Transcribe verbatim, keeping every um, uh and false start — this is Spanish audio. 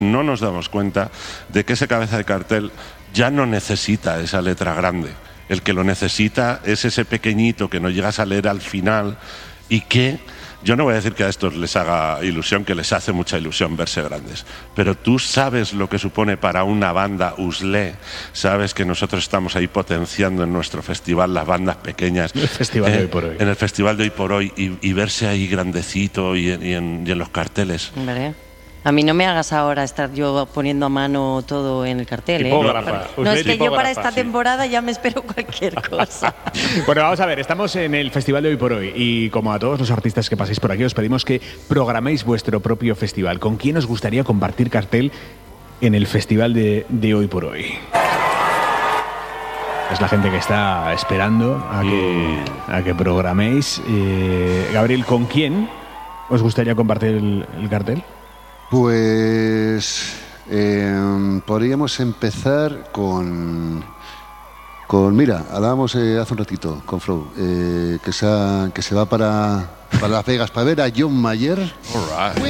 no nos damos cuenta de que ese cabeza de cartel ya no necesita esa letra grande. El que lo necesita es ese pequeñito que no llegas a leer al final y que... Yo no voy a decir que a estos les haga ilusión, que les hace mucha ilusión verse grandes, pero tú sabes lo que supone para una banda U S L E, sabes que nosotros estamos ahí potenciando en nuestro festival las bandas pequeñas. El festival eh, de hoy por hoy. En el festival de hoy por hoy y, y verse ahí grandecito y en, y en, y en los carteles. Vale. A mí no me hagas ahora estar yo poniendo a mano todo en el cartel, ¿eh? Tipógrafa. No, es que yo para Tipógrafa, esta sí. temporada ya me espero cualquier cosa. Bueno, vamos a ver, estamos en el festival de hoy por hoy y como a todos los artistas que paséis por aquí os pedimos que programéis vuestro propio festival. ¿Con quién os gustaría compartir cartel en el festival de, de hoy por hoy? Es la gente que está esperando a que, a que programéis. Eh, Gabriel, ¿con quién os gustaría compartir el, el cartel? Pues eh, podríamos empezar con, con mira, hablábamos eh, hace un ratito con Flow, eh, que, se ha, que se va para, para Las Vegas para ver a John Mayer. All right.